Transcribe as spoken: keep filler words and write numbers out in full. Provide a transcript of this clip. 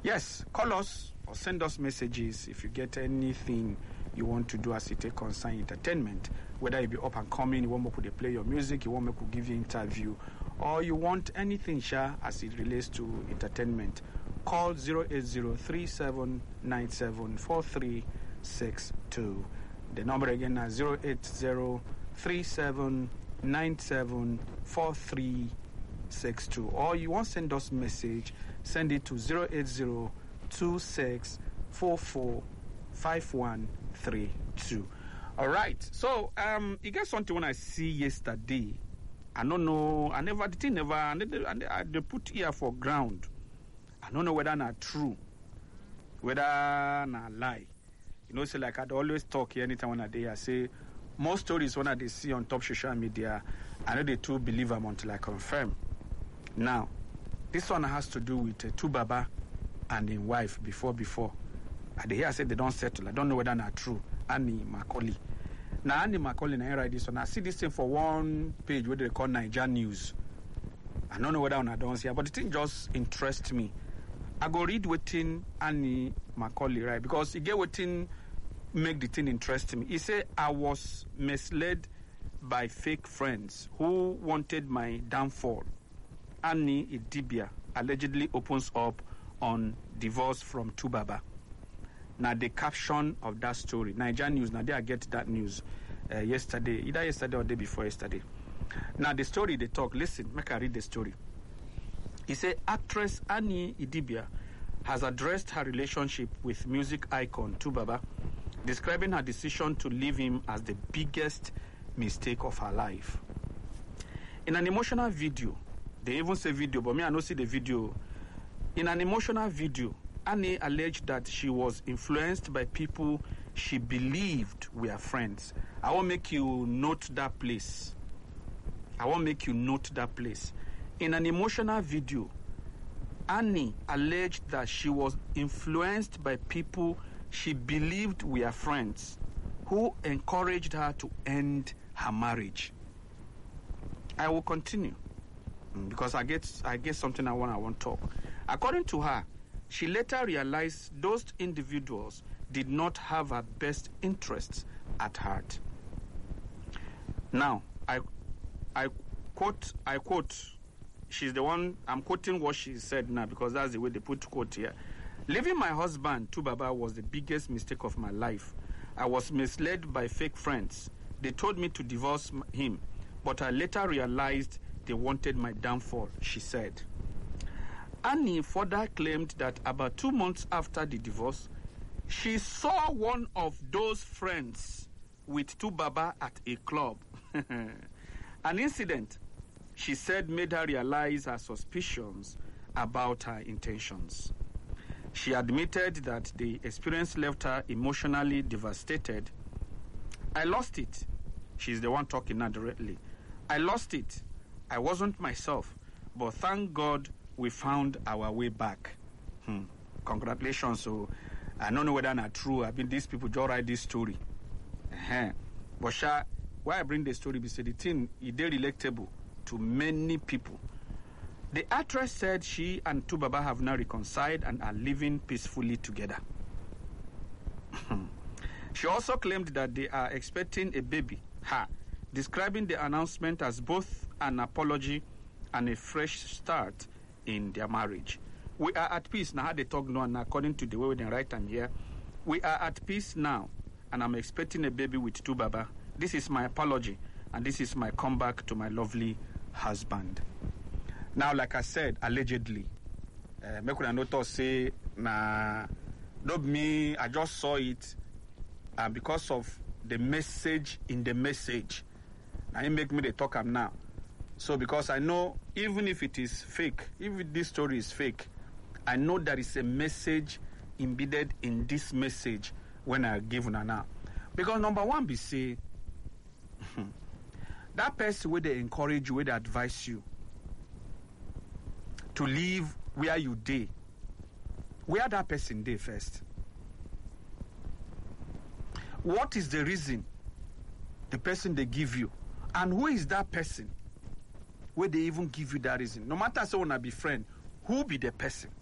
Yes, call us or send us messages if you get anything you want to do as it concern entertainment. Whether you be up and coming, you want me to play your music, you want me to give you interview, or you want anything, Sha, as it relates to entertainment. Call zero eight zero three seven nine seven four three six two. The number again is zero eight zero three seven nine seven four three six two. Or you want to send us message, send it to zero eight zero two six four four five one three two. All right. So, um, you get something when I see yesterday. I don't know. I never, the thing never, I, never, I, they put here for ground. I don't know whether not true, whether not lie. You know, say like I'd always talk here anytime when I day, I say, most stories when I they see on top social media, I know they too believe them until I confirm. Now, this one has to do with uh, two Baba and his wife before, before. I hear I said they don't settle. I don't know whether not true. Annie Macaulay. Now, Annie Macaulay, I write this one. I see this thing for one page where they call Niger News. I don't know whether I don't see it, but the thing just interests me. I go read what thing Annie Macaulay, right? Because he get what thing make the thing interesting me. He said, I was misled by fake friends who wanted my downfall. Annie Idibia allegedly opens up on divorce from Tubaba. Now, the caption of that story, Niger News, now they I get that news uh, yesterday, either yesterday or the day before yesterday. Now, the story they talk, listen, make I read the story. He said, actress Annie Idibia has addressed her relationship with music icon Tubaba, describing her decision to leave him as the biggest mistake of her life. In an emotional video, they even say video, but me, I don't see the video. In an emotional video, Annie alleged that she was influenced by people she believed were friends. I want to make you note that place. I want to make you note that place. In an emotional video, Annie alleged that she was influenced by people she believed were friends who encouraged her to end her marriage. I will continue because I get I get something I want I want to talk. According to her, she later realized those individuals did not have her best interests at heart. Now, I I quote I quote she's the one I'm quoting what she said now because that's the way they put quote here. Leaving my husband, Tubaba, was the biggest mistake of my life. I was misled by fake friends. They told me to divorce him, but I later realized they wanted my downfall, she said. Annie further claimed that about two months after the divorce, she saw one of those friends with Tubaba at a club. An incident, she said, made her realize her suspicions about her intentions. She admitted that the experience left her emotionally devastated. I lost it. She's the one talking now directly. I lost it. I wasn't myself, but thank God we found our way back. Hmm. Congratulations. So I don't know whether that's true. I mean, these people just write this story. Uh-huh. But Sha, why I bring the story, because the thing is very relatable to many people. The actress said she and Tubaba have now reconciled and are living peacefully together. She also claimed that they are expecting a baby, her, describing the announcement as both an apology and a fresh start in their marriage. We are at peace now. How they talk now, and according to the way they write them here, we are at peace now, and I'm expecting a baby with Tubaba. This is my apology, and this is my comeback to my lovely husband. Now, like I said, allegedly, uh, make una not say, nah, not me, I just saw it, and uh, because of the message in the message, now it make me the talk am now. So, because I know, even if it is fake, if this story is fake, I know there is a message embedded in this message when I give una now. Because number one, be say, that person where they encourage you, where they advise you, to live where you dey. Where that person dey first? What is the reason the person they give you? And who is that person where they even give you that reason? No matter so wanna be friend, who be the person?